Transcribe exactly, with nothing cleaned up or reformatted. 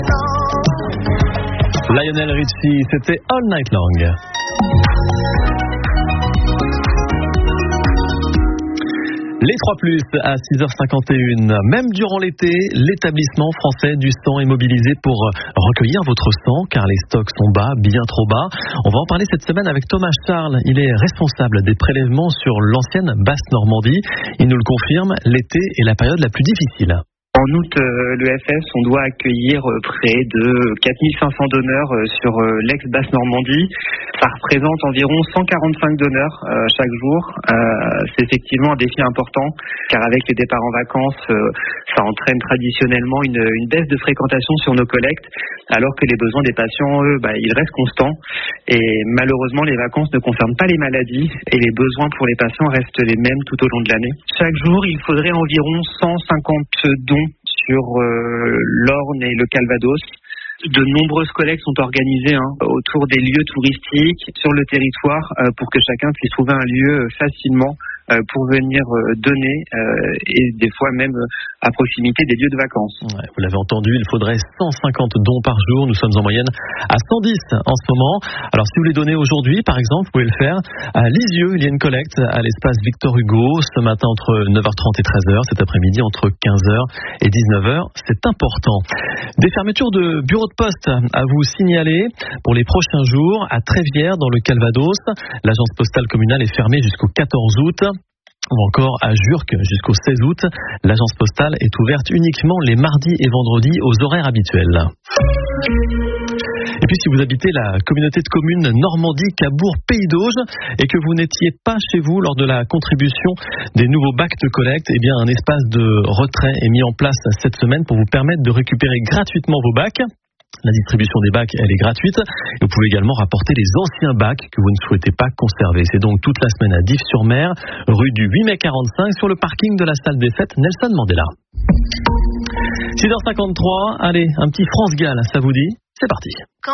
Lionel Richie, c'était All Night Long. Les trois plus à six heures cinquante et une. Même durant l'été, l'établissement français du sang est mobilisé pour recueillir votre sang car les stocks sont bas, bien trop bas. On va en parler cette semaine avec Thomas Charles. Il est responsable des prélèvements sur l'ancienne Basse-Normandie. Il nous le confirme, l'été est la période la plus difficile. En août, euh, le F S, on doit accueillir euh, près de quatre mille cinq cents donneurs euh, sur euh, l'ex-Basse-Normandie. Ça représente environ cent quarante-cinq donneurs euh, chaque jour. Euh, c'est effectivement un défi important, car avec les départs en vacances, euh, ça entraîne traditionnellement une, une baisse de fréquentation sur nos collectes, alors que les besoins des patients, eux, bah, ils restent constants. Et malheureusement, les vacances ne concernent pas les maladies, et les besoins pour les patients restent les mêmes tout au long de l'année. Chaque jour, il faudrait environ cent cinquante dons sur euh, l'Orne et le Calvados. De nombreuses collectes sont organisées hein, autour des lieux touristiques sur le territoire euh, pour que chacun puisse trouver un lieu facilement euh, pour venir euh, donner euh, et des fois même euh, à proximité des lieux de vacances. Ouais, vous l'avez entendu, il faudrait cent cinquante dons par jour. Nous sommes en moyenne à cent dix en ce moment. Alors si vous les donnez aujourd'hui, par exemple, vous pouvez le faire à Lisieux. Il y a une collecte à l'espace Victor Hugo ce matin entre neuf heures trente et treize heures, cet après-midi entre quinze heures et dix-neuf heures. C'est important. Des fermetures de bureaux de poste à vous signaler pour les prochains jours à Trévières dans le Calvados. L'agence postale communale est fermée jusqu'au quatorze août. Ou encore à Jurques jusqu'au seize août. L'agence postale est ouverte uniquement les mardis et vendredis aux horaires habituels. Et puis si vous habitez la communauté de communes Normandie-Cabourg-Pays d'Auge et que vous n'étiez pas chez vous lors de la contribution des nouveaux bacs de collecte, eh bien un espace de retrait est mis en place cette semaine pour vous permettre de récupérer gratuitement vos bacs. La distribution des bacs, elle est gratuite. Vous pouvez également rapporter les anciens bacs que vous ne souhaitez pas conserver. C'est donc toute la semaine à Dives-sur-Mer, rue du huit mai quarante-cinq, sur le parking de la salle des fêtes Nelson Mandela. six heures cinquante-trois, allez, un petit France Gall, ça vous dit ? C'est parti.